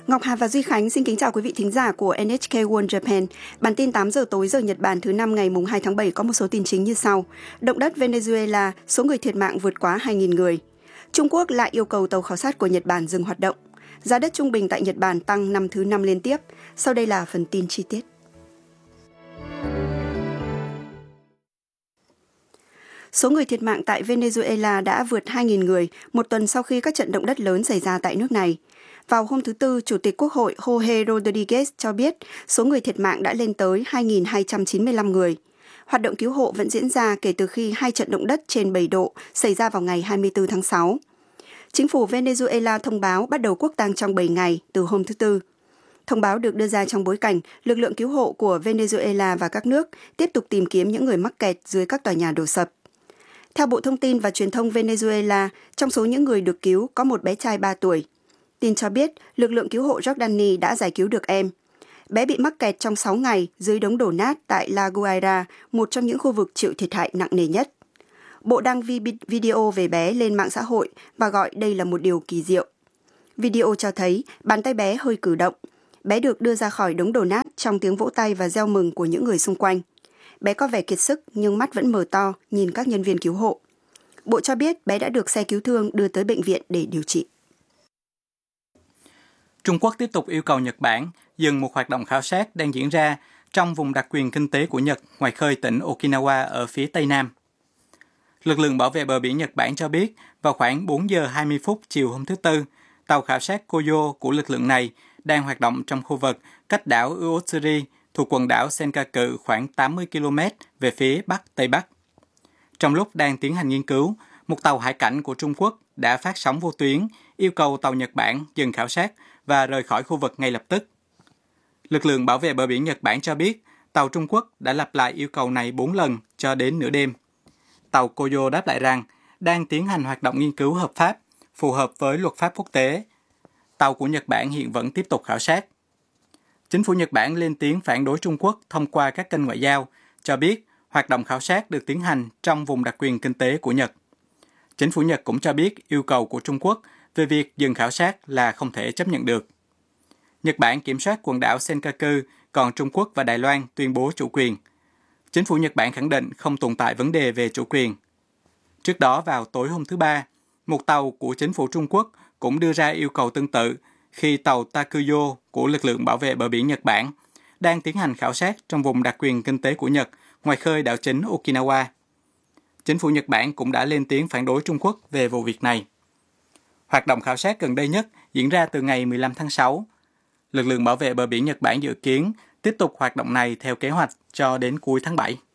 Ngọc Hà và Duy Khánh xin kính chào quý vị thính giả của NHK World Japan. Bản tin 8 giờ tối giờ Nhật Bản thứ 5 ngày 2 tháng 7 có một số tin chính như sau. Động đất Venezuela, số người thiệt mạng vượt quá 2.000 người. Trung Quốc lại yêu cầu tàu khảo sát của Nhật Bản dừng hoạt động. Giá đất trung bình tại Nhật Bản tăng năm thứ 5 liên tiếp. Sau đây là phần tin chi tiết. Số người thiệt mạng tại Venezuela đã vượt 2.000 người, một tuần sau khi các trận động đất lớn xảy ra tại nước này. Vào hôm thứ Tư, Chủ tịch Quốc hội Jorge Rodriguez cho biết số người thiệt mạng đã lên tới 2.295 người. Hoạt động cứu hộ vẫn diễn ra kể từ khi hai trận động đất trên 7 độ xảy ra vào ngày 24 tháng 6. Chính phủ Venezuela thông báo bắt đầu quốc tang trong 7 ngày từ hôm thứ Tư. Thông báo được đưa ra trong bối cảnh lực lượng cứu hộ của Venezuela và các nước tiếp tục tìm kiếm những người mắc kẹt dưới các tòa nhà đổ sập. Theo Bộ Thông tin và Truyền thông Venezuela, trong số những người được cứu có một bé trai 3 tuổi. Tin cho biết, lực lượng cứu hộ Jordani đã giải cứu được em. Bé bị mắc kẹt trong 6 ngày dưới đống đổ nát tại La Guaira, một trong những khu vực chịu thiệt hại nặng nề nhất. Bộ đăng video về bé lên mạng xã hội và gọi đây là một điều kỳ diệu. Video cho thấy bàn tay bé hơi cử động. Bé được đưa ra khỏi đống đổ nát trong tiếng vỗ tay và reo mừng của những người xung quanh. Bé có vẻ kiệt sức nhưng mắt vẫn mở to nhìn các nhân viên cứu hộ. Bộ cho biết bé đã được xe cứu thương đưa tới bệnh viện để điều trị. Trung Quốc tiếp tục yêu cầu Nhật Bản dừng một hoạt động khảo sát đang diễn ra trong vùng đặc quyền kinh tế của Nhật ngoài khơi tỉnh Okinawa ở phía Tây Nam. Lực lượng bảo vệ bờ biển Nhật Bản cho biết vào khoảng 4 giờ 20 phút chiều hôm thứ Tư, tàu khảo sát Koyo của lực lượng này đang hoạt động trong khu vực cách đảo Uotsuri thuộc quần đảo Senkaku khoảng 80 km về phía Bắc-Tây Bắc. Trong lúc đang tiến hành nghiên cứu, một tàu hải cảnh của Trung Quốc đã phát sóng vô tuyến yêu cầu tàu Nhật Bản dừng khảo sát và rời khỏi khu vực ngay lập tức. Lực lượng bảo vệ bờ biển Nhật Bản cho biết tàu Trung Quốc đã lặp lại yêu cầu này 4 lần cho đến nửa đêm. Tàu Koyo đáp lại rằng đang tiến hành hoạt động nghiên cứu hợp pháp, phù hợp với luật pháp quốc tế. Tàu của Nhật Bản hiện vẫn tiếp tục khảo sát. Chính phủ Nhật Bản lên tiếng phản đối Trung Quốc thông qua các kênh ngoại giao, cho biết hoạt động khảo sát được tiến hành trong vùng đặc quyền kinh tế của Nhật. Chính phủ Nhật cũng cho biết yêu cầu của Trung Quốc về việc dừng khảo sát là không thể chấp nhận được. Nhật Bản kiểm soát quần đảo Senkaku, còn Trung Quốc và Đài Loan tuyên bố chủ quyền. Chính phủ Nhật Bản khẳng định không tồn tại vấn đề về chủ quyền. Trước đó vào tối hôm thứ Ba, một tàu của chính phủ Trung Quốc cũng đưa ra yêu cầu tương tự khi tàu Takuyo của lực lượng bảo vệ bờ biển Nhật Bản đang tiến hành khảo sát trong vùng đặc quyền kinh tế của Nhật ngoài khơi đảo chính Okinawa. Chính phủ Nhật Bản cũng đã lên tiếng phản đối Trung Quốc về vụ việc này. Hoạt động khảo sát gần đây nhất diễn ra từ ngày 15 tháng 6. Lực lượng bảo vệ bờ biển Nhật Bản dự kiến tiếp tục hoạt động này theo kế hoạch cho đến cuối tháng 7.